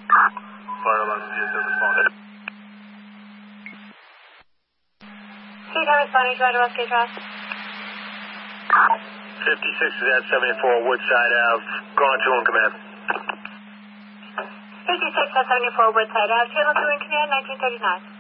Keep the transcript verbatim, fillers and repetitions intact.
Fire alarm zero seven responded. Hey, Tower responding to Roger Westgate Drive. fifty-six is at seventy-four Woodside Ave. Gone to in command. fifty-six at seventy-four Woodside Ave. Channel two in command, nineteen thirty-nine.